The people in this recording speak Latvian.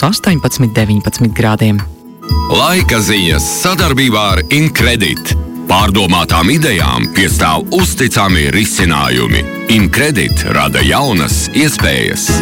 18–19 grādiem. Laika ziņas sadarbībā ar Incredit. Pārdomātām idejām piestāv uzticami risinājumi. Incredit rada jaunas iespējas.